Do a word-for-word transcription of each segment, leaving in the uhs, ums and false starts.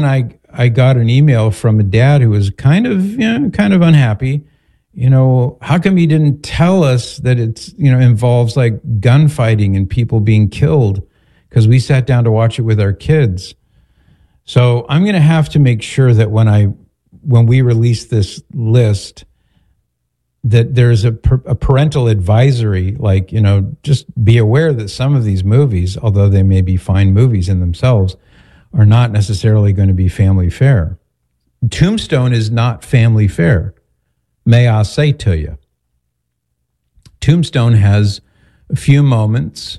I I got an email from a dad who was kind of, you know, kind of unhappy. You know, how come you didn't tell us that it's, you know, involves like gunfighting and people being killed? Because we sat down to watch it with our kids. So I'm going to have to make sure that when I, when we release this list, that there's a, a parental advisory, like, you know, just be aware that some of these movies, although they may be fine movies in themselves, are not necessarily going to be family fare. Tombstone is not family fare, may I say to you. Tombstone has a few moments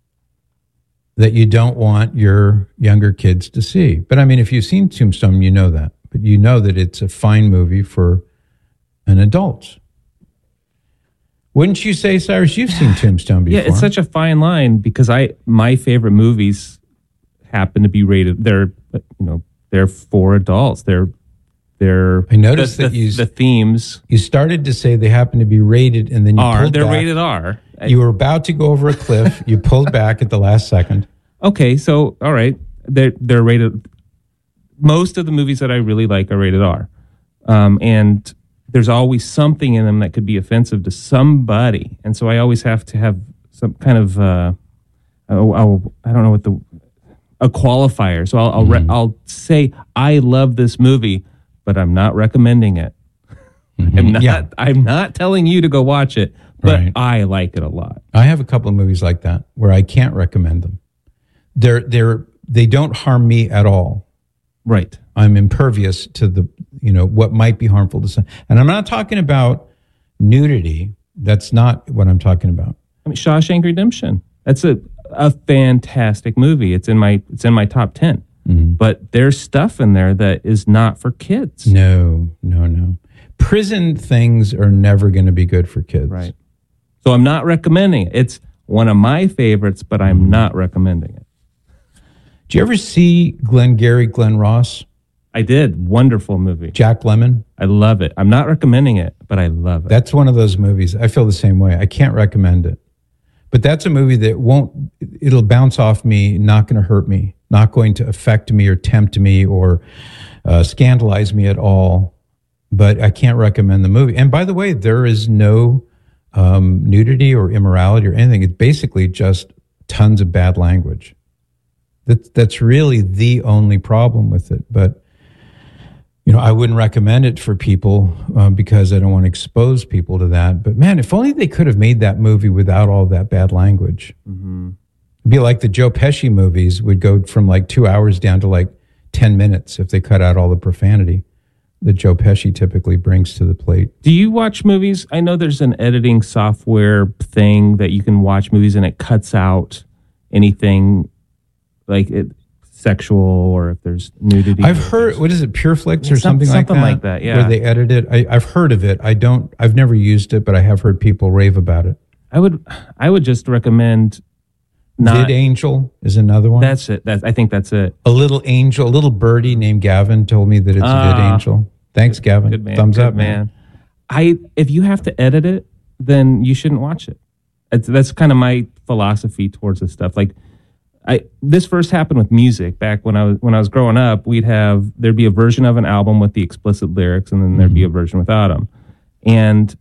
that you don't want your younger kids to see. But I mean, if you've seen Tombstone, you know that. But you know that it's a fine movie for an adult. Wouldn't you say, Cyrus, you've seen Tombstone before? Yeah, it's such a fine line because I my favorite movies happen to be rated. They're, you know, they're for adults. They're they're. I noticed the, that the, you the themes. You started to say they happen to be rated, and then you R. pulled They're back. rated R. You were about to go over a cliff. You pulled back at the last second. Okay, so all right, they're they're rated. Most of the movies that I really like are rated R, um, and there's always something in them that could be offensive to somebody, and so I always have to have some kind of uh, oh, oh, I don't know what the a qualifier. So I'll I'll, mm-hmm. re- I'll say I love this movie, but I'm not recommending it. Mm-hmm. I'm not. Yeah. I'm not telling you to go watch it, but right. I like it a lot. I have a couple of movies like that where I can't recommend them. They're they're they don't harm me at all. Right. I'm impervious to the, you know, what might be harmful to some. And I'm not talking about nudity. That's not what I'm talking about. I mean, Shawshank Redemption. That's a a fantastic movie. It's in my it's in my top ten. Mm-hmm. But there's stuff in there that is not for kids. No, no, no. Prison things are never going to be good for kids. Right. So I'm not recommending it. It's one of my favorites, but I'm mm-hmm. not recommending it. Did you ever see Glengarry Glen Ross? I did. Wonderful movie. Jack Lemmon? I love it. I'm not recommending it, but I love it. That's one of those movies. I feel the same way. I can't recommend it. But that's a movie that won't, it'll bounce off me, not going to hurt me, not going to affect me or tempt me or uh, scandalize me at all. But I can't recommend the movie. And by the way, there is no um, nudity or immorality or anything. It's basically just tons of bad language. That, that's really the only problem with it. But, you know, I wouldn't recommend it for people uh, because I don't want to expose people to that. But man, if only they could have made that movie without all that bad language. Mm-hmm. It'd be like the Joe Pesci movies would go from like two hours down to like ten minutes if they cut out all the profanity that Joe Pesci typically brings to the plate. Do you watch movies? I know there's an editing software thing that you can watch movies and it cuts out anything like it, sexual or if there's nudity. I've heard, what is it, Pureflix or something, something like that? like that, yeah. Where they edit it. I, I've heard of it. I don't, I've never used it, but I have heard people rave about it. I would, I would just recommend not. VidAngel is another one. That's it. That's, I think that's it. A little angel, a little birdie named Gavin told me that it's uh, VidAngel. Thanks, Gavin. Good man. Thumbs good up, man. man. I, if you have to edit it, then you shouldn't watch it. It's, that's kind of my philosophy towards this stuff. Like, I this first happened with music back when I was when I was growing up. We'd have there'd be a version of an album with the explicit lyrics, and then there'd mm-hmm. be a version without them. And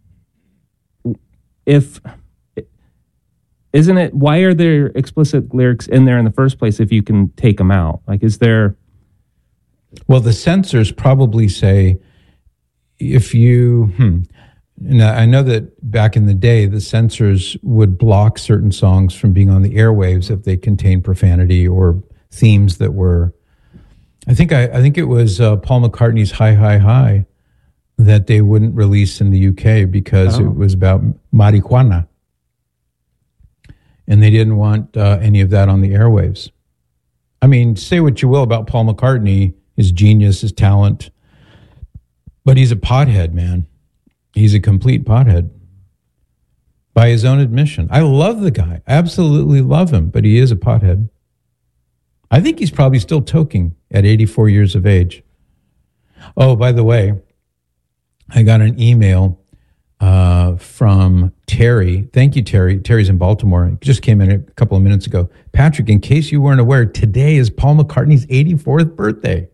if isn't it why are there explicit lyrics in there in the first place if you can take them out? Like, is there? Well, the censors probably say if you. Hmm, Now, I know that back in the day, the censors would block certain songs from being on the airwaves if they contained profanity or themes that were. I think I, I think it was uh, Paul McCartney's "Hi Hi Hi" that they wouldn't release in the U K because oh. it was about marijuana, and they didn't want uh, any of that on the airwaves. I mean, say what you will about Paul McCartney, his genius, his talent, but he's a pothead, man. He's a complete pothead by his own admission. I love the guy. Absolutely love him, but he is a pothead. I think he's probably still toking at eighty-four years of age. Oh, by the way, I got an email uh, from Terry. Thank you, Terry. Terry's in Baltimore. It just came in a couple of minutes ago. Patrick, in case you weren't aware, today is Paul McCartney's eighty-fourth birthday.